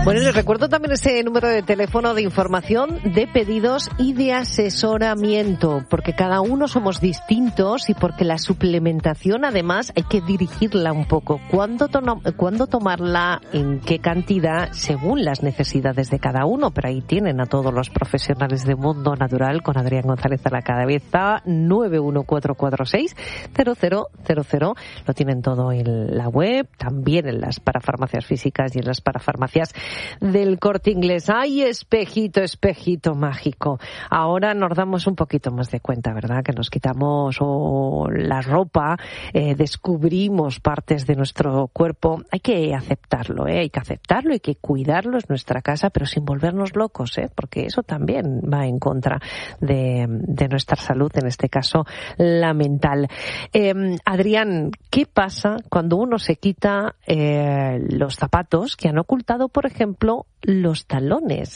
Bueno, les recuerdo también ese número de teléfono de información, de pedidos y de asesoramiento, porque cada uno somos distintos y porque la suplementación además hay que dirigirla un poco. ¿Cuándo tomarla? ¿En qué cantidad? Según las necesidades de cada uno. Pero ahí tienen a todos los profesionales de Mundo Natural con Adrián González a la cabeza. 914460000. Lo tienen todo en la web, también en las parafarmacias físicas y en las parafarmacias del Corte Inglés. ¡Ay, espejito, espejito mágico! Ahora nos damos un poquito más de cuenta, ¿verdad? Que nos quitamos la ropa, descubrimos partes de nuestro cuerpo. Hay que aceptarlo, hay que aceptarlo, hay que cuidarlo, es nuestra casa, pero sin volvernos locos, porque eso también va en contra de nuestra salud, en este caso la mental. Adrián, ¿qué pasa cuando uno se quita los zapatos que han ocultado, por ejemplo, los talones?